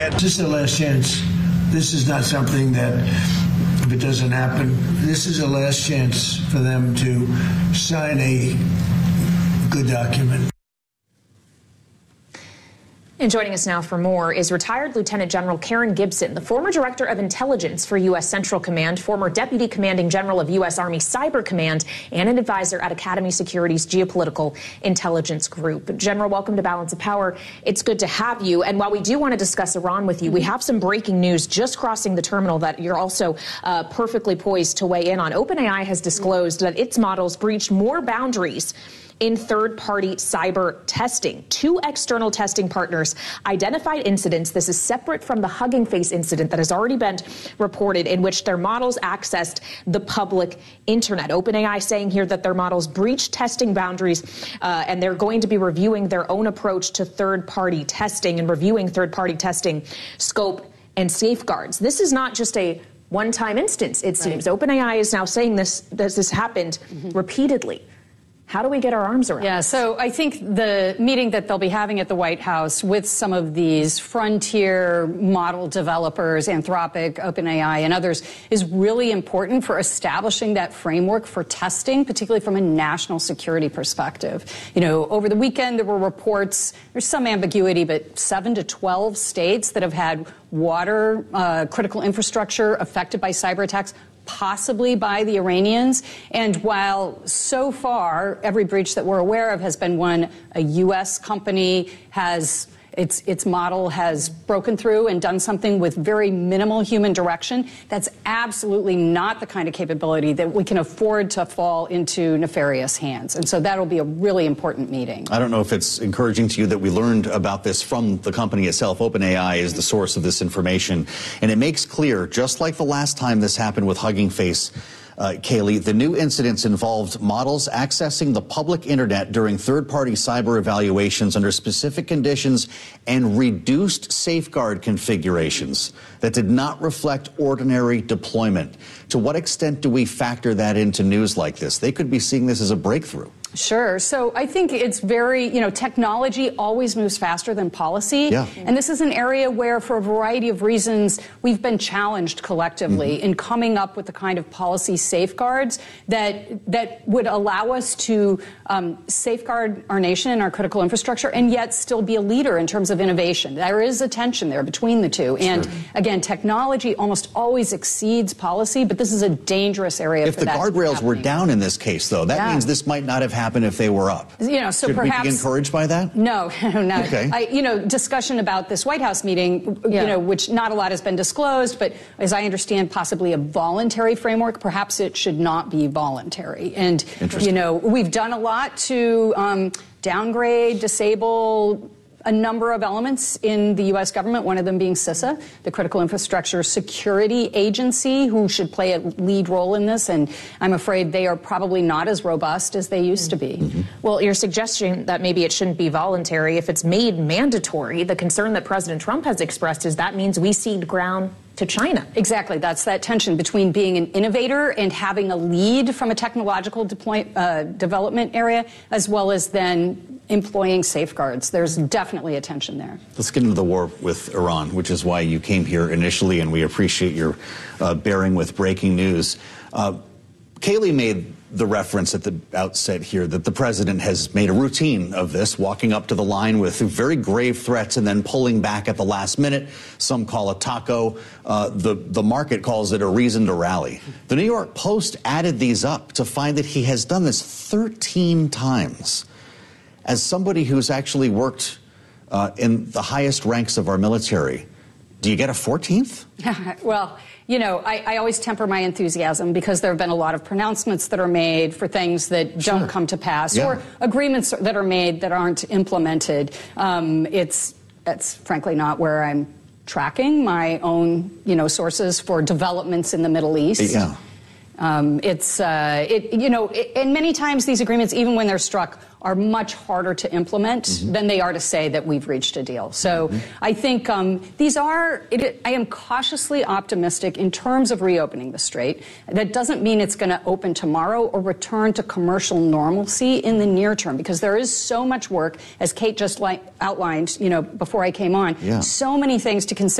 This is the last chance. This is not something that, if it doesn't happen, this is the last chance for them to sign a good document. And joining us now for more is retired Lieutenant General Karen Gibson, the former Director of Intelligence for U.S. Central Command, former Deputy Commanding General of U.S. Army Cyber Command, and an advisor at Academy Security's Geopolitical Intelligence Group. General, welcome to Balance of Power. It's good to have you. And while we do want to discuss Iran with you, we have some breaking news just crossing the terminal that you're also perfectly poised to weigh in on. OpenAI has disclosed that its models breached more boundaries in third-party cyber testing. 2 external testing partners identified incidents. This is separate from the Hugging Face incident that has already been reported, in which their models accessed the public internet. OpenAI saying here that their models breached testing boundaries, and they're going to be reviewing their own approach to third-party testing and reviewing third-party testing scope and safeguards. This is not just a one-time instance, it seems. Right. OpenAI is now saying this happened repeatedly. How do we get our arms around this? So I think the meeting that they'll be having at the White House with some of these frontier model developers, Anthropic, OpenAI, and others, is really important for establishing that framework for testing, particularly from a national security perspective. You know, over the weekend, there were reports, there's some ambiguity, but 7 to 12 states that have had water, critical infrastructure affected by cyber attacks, possibly by the Iranians. And while so far every breach that we're aware of has been one a U.S. company has its model has broken through and done something with very minimal human direction, that's absolutely not the kind of capability that we can afford to fall into nefarious hands. And so that'll be a really important meeting. I don't know if it's encouraging to you that we learned about this from the company itself. OpenAI is the source of this information. And it makes clear, just like the last time this happened with Hugging Face, Kayleigh, the new incidents involved models accessing the public internet during third-party cyber evaluations under specific conditions and reduced safeguard configurations that did not reflect ordinary deployment. To what extent do we factor that into news like this? They could be seeing this as a breakthrough. Sure. So I think it's very, technology always moves faster than policy. Yeah. And this is an area where, for a variety of reasons, we've been challenged collectively in coming up with the kind of policy safeguards that would allow us to safeguard our nation and our critical infrastructure and yet still be a leader in terms of innovation. There is a tension there between the two. And again, technology almost always exceeds policy, but this is a dangerous area for that. If the guardrails were down in this case, though, that means this might not have happen if they were up. So Should perhaps we be encouraged by that? No, not. Okay. Discussion about this White House meeting, which not a lot has been disclosed, but as I understand, possibly a voluntary framework. Perhaps it should not be voluntary. And we've done a lot to downgrade, disable a number of elements in the U.S. government, one of them being CISA, the Critical Infrastructure Security Agency, who should play a lead role in this. And I'm afraid they are probably not as robust as they used to be. Well, you're suggesting that maybe it shouldn't be voluntary. If it's made mandatory, the concern that President Trump has expressed is that means we cede ground to China. Exactly. That's that tension between being an innovator and having a lead from a technological development area, as well as then employing safeguards. There's definitely a tension there. Let's get into the war with Iran, which is why you came here initially, and we appreciate your bearing with breaking news. Kayleigh made the reference at the outset here that the president has made a routine of this, walking up to the line with very grave threats and then pulling back at the last minute. Some call it taco. The market calls it a reason to rally. The New York Post added these up to find that he has done this 13 times. As somebody who's actually worked in the highest ranks of our military, do you get a 14th? Well, I always temper my enthusiasm because there have been a lot of pronouncements that are made for things that don't come to pass or agreements that are made that aren't implemented. That's frankly not where I'm tracking my own, sources for developments in the Middle East. Yeah. And many times these agreements, even when they're struck, are much harder to implement than they are to say that we've reached a deal. So I think I am cautiously optimistic in terms of reopening the strait. That doesn't mean it's going to open tomorrow or return to commercial normalcy in the near term, because there is so much work, as Kate just outlined, before I came on, so many things to consider.